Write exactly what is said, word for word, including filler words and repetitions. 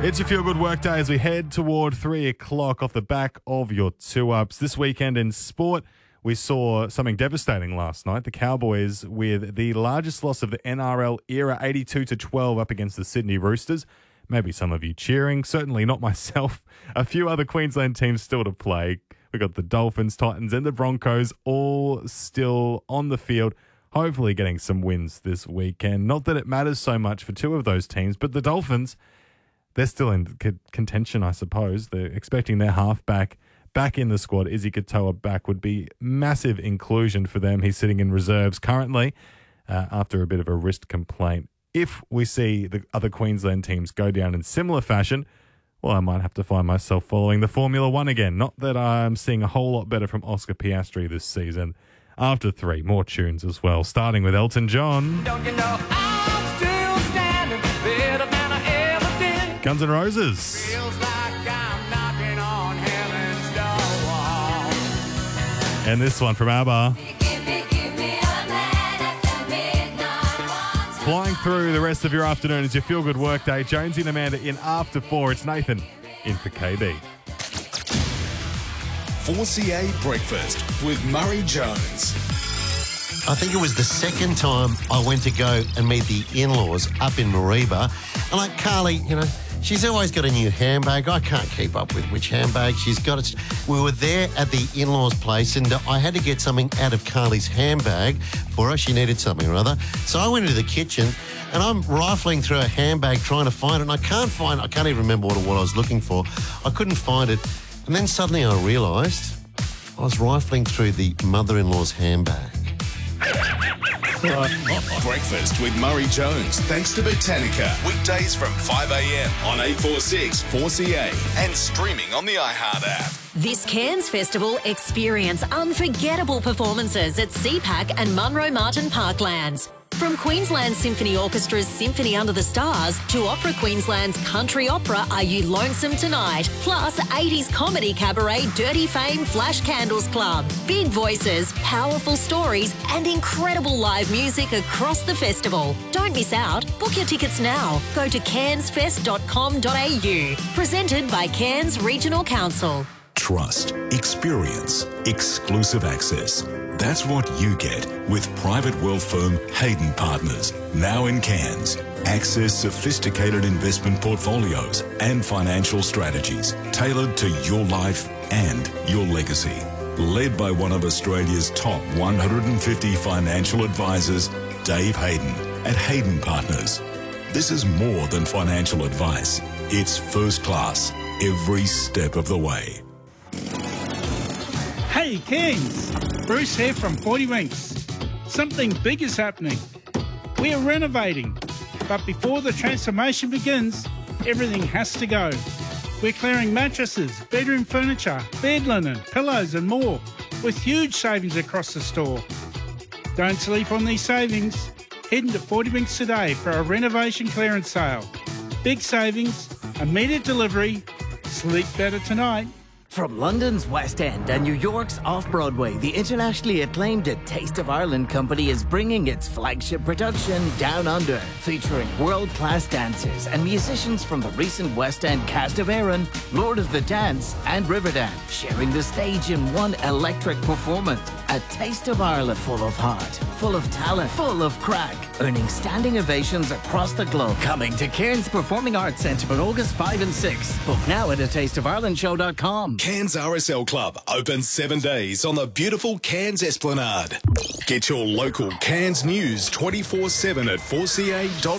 It's your feel-good workday as we head toward three o'clock off the back of your two-ups. This weekend in sport, we saw something devastating last night. The Cowboys with the largest loss of the N R L era, eighty-two to twelve up against the Sydney Roosters. Maybe some of you cheering, certainly not myself. A few other Queensland teams still to play. We've got the Dolphins, Titans and the Broncos all still on the field, hopefully getting some wins this weekend. Not that it matters so much for two of those teams, but the Dolphins, they're still in contention, I suppose. They're expecting their halfback back in the squad. Izzy Katoa back would be massive inclusion for them. He's sitting in reserves currently uh, after a bit of a wrist complaint. If we see the other Queensland teams go down in similar fashion, well, I might have to find myself following the Formula One again. Not that I'm seeing a whole lot better from Oscar Piastri this season. After three, more tunes as well, starting with Elton John. Don't you know I'm still standing better than I ever did. Guns N' Roses. Feels like I'm knocking on heaven's door. And this one from ABBA. Flying through the rest of your afternoon as your feel-good workday. Jonesy and Amanda in after four. It's Nathan in for K D. four C A Breakfast with Murray Jones. I think it was the second time I went to go and meet the in-laws up in Mareeba. And like Carly, you know, she's always got a new handbag. I can't keep up with which handbag she's got. It's, we were there at the in-laws' place and I had to get something out of Carly's handbag for her. She needed something or other. So I went into the kitchen and I'm rifling through her handbag trying to find it. And I can't find it. I can't even remember what, what I was looking for. I couldn't find it. And then suddenly I realised I was rifling through the mother-in-law's handbag. Breakfast with Murray Jones, thanks to Botanica. Weekdays from five a.m. on eight forty-six four C A and streaming on the iHeart app. This Cairns Festival, experience unforgettable performances at C PAC and Munro Martin Parklands. From Queensland Symphony Orchestra's Symphony Under the Stars to Opera Queensland's country opera Are You Lonesome Tonight? Plus eighties comedy cabaret Dirty Fame Flash Candles Club. Big voices, powerful stories and incredible live music across the festival. Don't miss out. Book your tickets now. Go to cairns fest dot com dot a u. Presented by Cairns Regional Council. Trust, experience, exclusive access. That's what you get with private wealth firm Hayden Partners, now in Cairns. Access sophisticated investment portfolios and financial strategies tailored to your life and your legacy. Led by one of Australia's top one hundred fifty financial advisors, Dave Hayden at Hayden Partners. This is more than financial advice. It's first class every step of the way. Hey Cairns, Bruce here from forty Winks. Something big is happening. We are renovating, but before the transformation begins, everything has to go. We're clearing mattresses, bedroom furniture, bed linen, pillows and more, with huge savings across the store. Don't sleep on these savings. Head into forty Winks today for a renovation clearance sale. Big savings, immediate delivery, sleep better tonight. From London's West End and New York's Off-Broadway, the internationally acclaimed A Taste of Ireland company is bringing its flagship production Down Under, featuring world-class dancers and musicians from the recent West End cast of Erin, Lord of the Dance and Riverdance, sharing the stage in one electric performance. A Taste of Ireland full of heart, full of talent, full of crack, earning standing ovations across the globe. Coming to Cairns Performing Arts Centre on August fifth and sixth. Book now at a taste of ireland show dot com. Cairns R S L Club, open seven days on the beautiful Cairns Esplanade. Get your local Cairns news twenty-four seven at four C A dot com.